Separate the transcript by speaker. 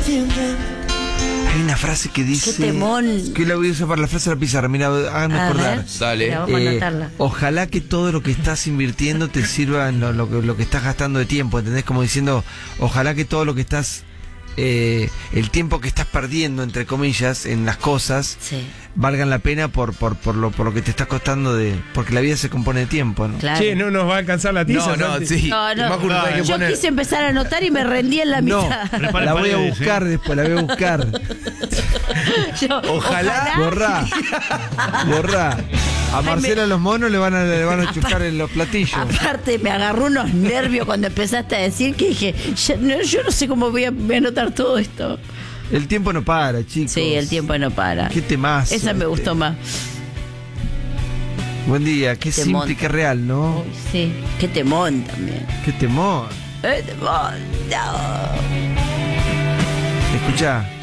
Speaker 1: Hay una frase que dice...
Speaker 2: ¡Qué temón!
Speaker 1: Que la voy a usar para la frase de la pizarra. Mira, háganme acordar.
Speaker 3: Dale.
Speaker 2: Mira, vamos a anotarla.
Speaker 1: Ojalá que todo lo que estás invirtiendo te sirva en lo que estás gastando de tiempo, ¿entendés? Como diciendo, ojalá que todo lo que estás... el tiempo que estás perdiendo, entre comillas, en las cosas,
Speaker 2: Sí.
Speaker 1: valgan la pena por lo que te está costando porque la vida se compone de tiempo, ¿no?
Speaker 2: Claro.
Speaker 4: Che, no nos va a alcanzar la tiza.
Speaker 3: No,
Speaker 4: Santi.
Speaker 3: sí.
Speaker 2: No,
Speaker 3: Más culpa hay que
Speaker 2: yo
Speaker 3: poner.
Speaker 2: quise empezar a anotar y me rendí en la
Speaker 1: No,
Speaker 2: mitad.
Speaker 5: Prepare
Speaker 1: la voy a
Speaker 5: paredes,
Speaker 1: buscar después, la voy a buscar.
Speaker 2: Yo,
Speaker 3: Ojalá.
Speaker 1: Borrá. A Marcela los monos le van a chuscar en los platillos.
Speaker 2: Aparte me agarró unos nervios cuando empezaste a decir que dije, yo no sé cómo voy a anotar todo esto.
Speaker 1: El tiempo no para, chicos.
Speaker 2: Sí, el tiempo no para.
Speaker 1: Qué temazo.
Speaker 2: Esa me gustó más.
Speaker 1: Buen día, qué
Speaker 2: Temón.
Speaker 1: simple y qué real, ¿no?
Speaker 2: Uy, sí, qué temón también.
Speaker 1: Qué temor.
Speaker 2: Temón, no.
Speaker 1: Escuchá.